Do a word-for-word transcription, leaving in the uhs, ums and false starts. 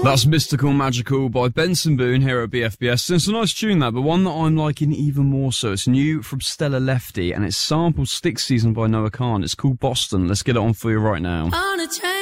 That's Mystical Magical by Benson Boone here at B F B S. It's a nice tune that, but one that I'm liking even more so. It's new from Stella Lefty and it samples Stick Season by Noah Khan. It's called Boston. Let's get it on for you right now. On a train.